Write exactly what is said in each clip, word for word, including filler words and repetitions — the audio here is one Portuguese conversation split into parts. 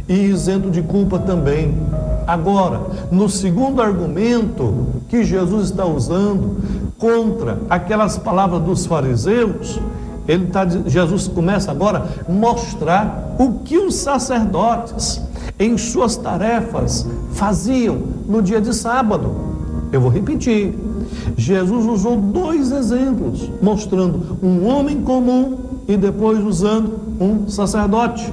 e isento de culpa também. Agora, no segundo argumento que Jesus está usando contra aquelas palavras dos fariseus, ele tá, Jesus começa agora a mostrar o que os sacerdotes em suas tarefas faziam no dia de sábado. Eu vou repetir. Jesus usou dois exemplos, mostrando um homem comum e depois usando um sacerdote.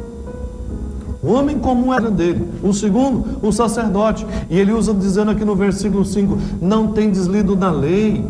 O homem comum era dele, o segundo, o sacerdote. E ele usa dizendo aqui no versículo cinco: não tem deslido na lei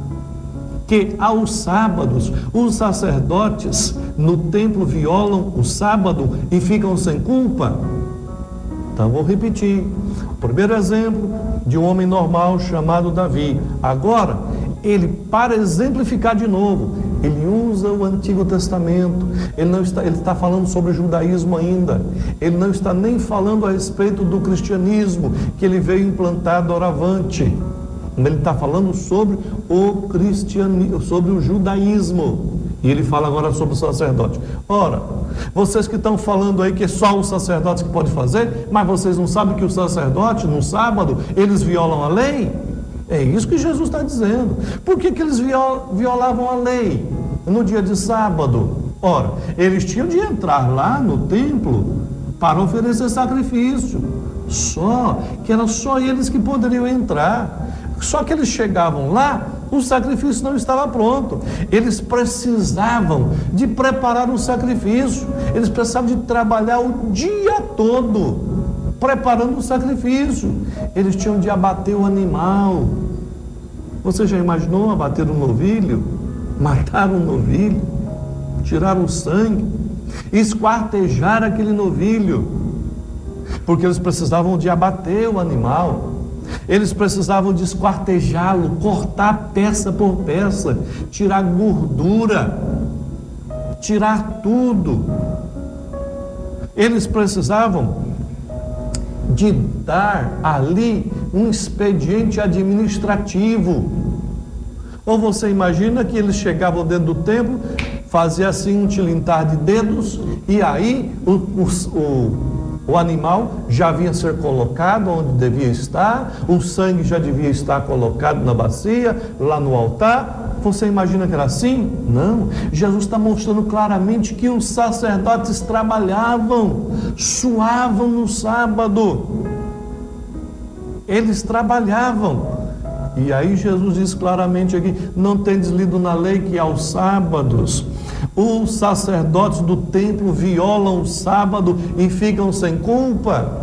que aos sábados os sacerdotes no templo violam o sábado e ficam sem culpa? Então vou repetir. O primeiro exemplo de um homem normal chamado Davi. Agora, ele, para exemplificar de novo, ele usa o Antigo Testamento. Ele não está, ele está falando sobre o judaísmo ainda. Ele não está nem falando a respeito do cristianismo que ele veio implantar doravante. Ele está falando sobre o cristianismo, sobre o judaísmo. E ele fala agora sobre o sacerdote. Ora, vocês que estão falando aí que é só os sacerdotes que podem fazer, mas vocês não sabem que os sacerdotes, no sábado, eles violam a lei? É isso que Jesus está dizendo. Por que que eles violavam a lei no dia de sábado? Ora, eles tinham de entrar lá no templo para oferecer sacrifício. Só que era só eles que poderiam entrar. Só que eles chegavam lá, o sacrifício não estava pronto. Eles precisavam de preparar o sacrifício. Eles precisavam de trabalhar o dia todo preparando o sacrifício. Eles tinham de abater o animal. Você já imaginou abater um novilho? Matar um novilho? Tirar o sangue? Esquartejar aquele novilho? Porque eles precisavam de abater o animal. Eles precisavam de esquartejá-lo, cortar peça por peça, tirar gordura, tirar tudo. Eles precisavam de dar ali um expediente administrativo. Ou você imagina que eles chegavam dentro do templo, fazia assim um tilintar de dedos, e aí o, o, o O animal já vinha ser colocado onde devia estar, o sangue já devia estar colocado na bacia, lá no altar. Você imagina que era assim? Não. Jesus está mostrando claramente que os sacerdotes trabalhavam, suavam no sábado. Eles trabalhavam. E aí Jesus diz claramente aqui: não tendes lido na lei que aos sábados os sacerdotes do templo violam o sábado e ficam sem culpa?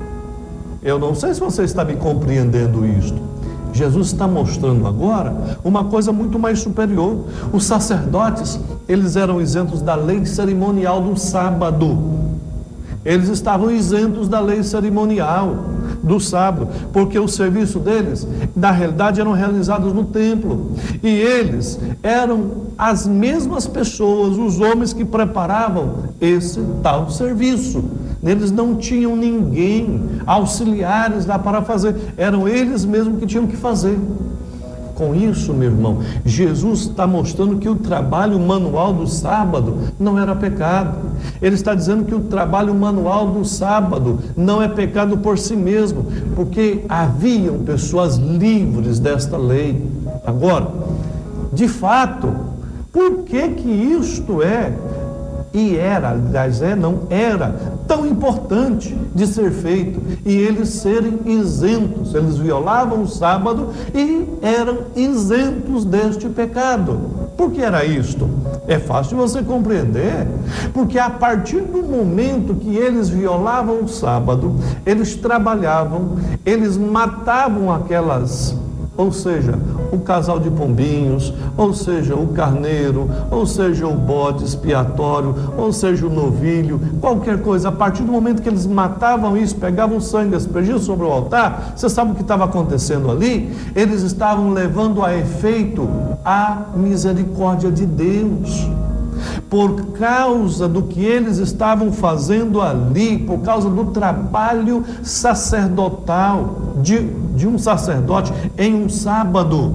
Eu não sei se você está me compreendendo isto. Jesus está mostrando agora uma coisa muito mais superior. Os sacerdotes, eles eram isentos da lei cerimonial do sábado. Eles estavam isentos da lei cerimonial do sábado, porque o serviço deles, na realidade, eram realizados no templo. E eles eram as mesmas pessoas, os homens que preparavam esse tal serviço. Eles não tinham ninguém, auxiliares lá para fazer. Eram eles mesmos que tinham que fazer. Com isso, meu irmão, Jesus está mostrando que o trabalho manual do sábado não era pecado. Ele está dizendo que o trabalho manual do sábado não é pecado por si mesmo, porque haviam pessoas livres desta lei. Agora, de fato, por que que isto é, e era, aliás, é, não era tão importante de ser feito, e eles serem isentos? Eles violavam o sábado e eram isentos deste pecado. Por que era isto? É fácil você compreender, porque a partir do momento que eles violavam o sábado, eles trabalhavam, eles matavam aquelas, ou seja, o casal de pombinhos, ou seja, o carneiro, ou seja, o bode expiatório, ou seja, o novilho, qualquer coisa. A partir do momento que eles matavam isso, pegavam o sangue, aspergiam sobre o altar, você sabe o que estava acontecendo ali? Eles estavam levando a efeito a misericórdia de Deus. Por causa do que eles estavam fazendo ali, por causa do trabalho sacerdotal de, de um sacerdote em um sábado,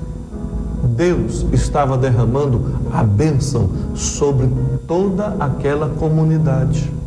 Deus estava derramando a bênção sobre toda aquela comunidade.